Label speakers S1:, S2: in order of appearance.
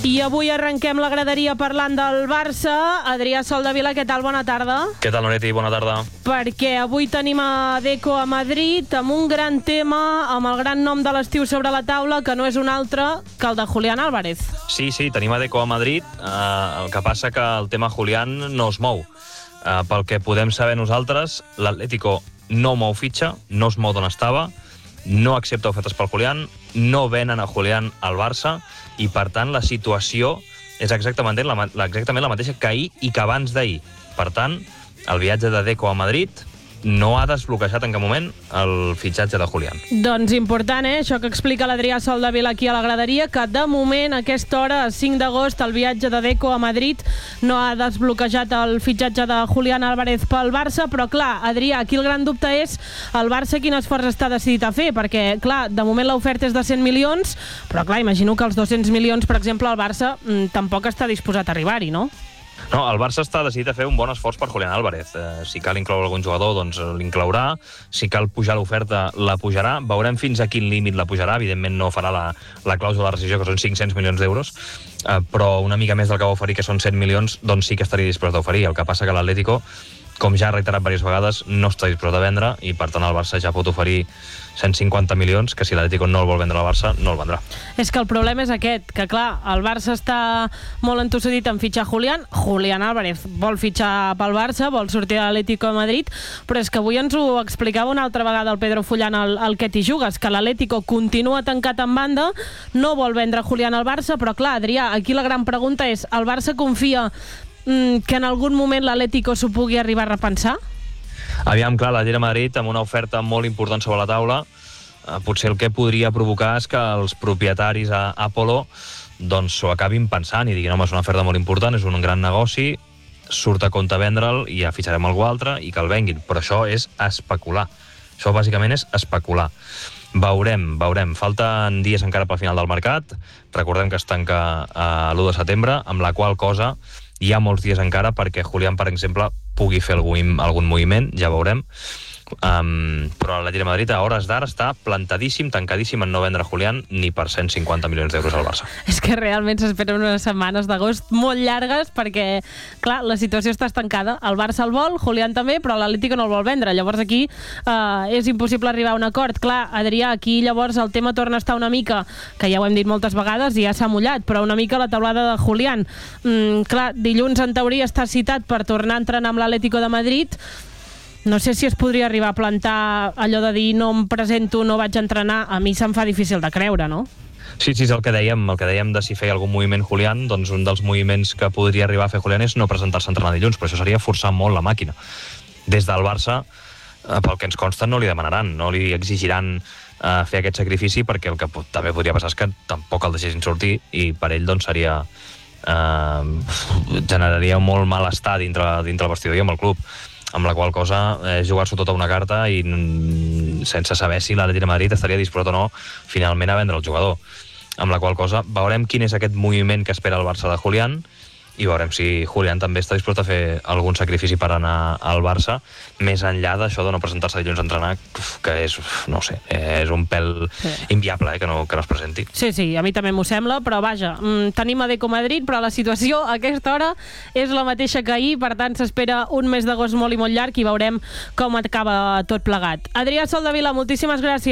S1: I avui arrenquem la graderia parlant del Barça. Adrià Soldevila, què tal? Bona tarda.
S2: Què tal, Noretti? Bona tarda.
S1: Perquè avui tenim a Deco a Madrid amb un gran tema, amb el gran nom de l'estiu sobre la taula, que no és un altre que el de Julián Álvarez.
S2: Sí, tenim a Deco a Madrid. El que passa que el tema Julián no es mou. Pel que podem saber nosaltres, l'Atlético no mou fitxa, no es mou d'on estava, no accepta ofertes pel Julián, no venen a Julián al Barça, i per tant la situació és exactament la mateixa que ahir i que abans d'ahir. Per tant, el viatge de Deco a Madrid no ha desbloquejat en cap moment el fitxatge de Julián.
S1: Doncs important, això que explica l'Adrià Soldevila aquí a la graderia, que de moment, a aquesta hora, 5 d'agost, el viatge de Deco a Madrid no ha desbloquejat el fitxatge de Julián Álvarez pel Barça, però clar, Adrià, aquí el gran dubte és el Barça quin esforç està decidit a fer, perquè clar, de moment l'oferta és de 100 milions, però clar, imagino que els 200 milions, per exemple, el Barça tampoc està disposat a arribar-hi, no?
S2: No, el Barça està decidit a fer un bon esforç per Julián Álvarez. Si cal incloure algun jugador, doncs l'inclourà. Si cal pujar l'oferta, la pujarà. Veurem fins a quin límit la pujarà. Evidentment no farà la clàusula de rescissió, que són 500 milions d'euros, però una mica més del que va oferir, que són 100 milions, doncs sí que estaria disposat a oferir. El que passa que l'Atlético, com ja ha reiterat diverses vegades, no està disposat a vendre, i per tant el Barça ja pot oferir 150 milions, que si l'Atlético no el vol vendre al Barça, no el vendrà.
S1: És que el problema és aquest, que clar, el Barça està molt entossudit en fitxar Julián Álvarez vol fitxar pel Barça, vol sortir de l'Atlético de Madrid, però és que avui ens ho explicava una altra vegada el Pedro Fullan al Que t'hi jugues, que l'Atlético continua tancat en banda, no vol vendre Julián al Barça, però clar, Adrià, aquí la gran pregunta és, el Barça confia que en algun moment l'Atlético s'ho pugui arribar a repensar?
S2: Aviam, clar, l'Atlètic de Madrid, amb una oferta molt important sobre la taula, potser el que podria provocar és que els propietaris a Apolo doncs s'ho acabin pensant i diguin, home, és una oferta molt important, és un gran negoci, surt a compte vendre'l i ja fitxarem algú altre i que el venguin. Però això és especular. Això bàsicament és especular. Veurem. Falten dies encara pel final del mercat. Recordem que es tanca l'1 de setembre, amb la qual cosa hi ha molts dies encara perquè Julián, per exemple, pugui fer algun moviment, ja veurem. Però l'Atlètic de Madrid a hores d'ara està plantadíssim, tancadíssim en no vendre Julián ni per 150 milions d'euros al Barça.
S1: És que realment s'esperen unes setmanes d'agost molt llargues perquè, clar, la situació està estancada. El Barça el vol, Julián també, però l'Atlético no el vol vendre. Llavors aquí és impossible arribar a un acord. Clar, Adrià, aquí llavors el tema torna a estar una mica, que ja ho hem dit moltes vegades i ja s'ha mullat, però una mica la taulada de Julián. Clar, dilluns en teoria està citat per tornar a entrenar amb l'Atlético de Madrid. No sé si es podria arribar a plantar allò de dir no em presento, no vaig a entrenar. A mi se'm fa difícil de creure, no?
S2: Sí, és el que dèiem de si feia algun moviment Julián, doncs un dels moviments que podria arribar a fer Julián és no presentar-se a entrenar dilluns, però això seria forçar molt la màquina. Des del Barça, pel que ens consta, no li demanaran, no li exigiran fer aquest sacrifici, perquè el que també podria passar és que tampoc el deixessin sortir i per ell doncs seria generaria molt malestar dintre el vestidor i amb el club, amb la qual cosa és jugar-s'ho tota una carta i sense saber si l'Atlètic de Madrid estaria disposat o no finalment a vendre el jugador. Amb la qual cosa veurem quin és aquest moviment que espera el Barça de Julián i veurem si Julián també està disposat a fer algun sacrifici per anar al Barça, més enllà d'això de no presentar-se dilluns a entrenar, que és, no sé, és un pèl inviable que no es presenti.
S1: Sí, a mi també m'ho sembla, però vaja, tenim a Deco Madrid, però la situació a aquesta hora és la mateixa que ahir, per tant s'espera un mes d'agost molt i molt llarg i veurem com acaba tot plegat. Adrià Soldevila, moltíssimes gràcies.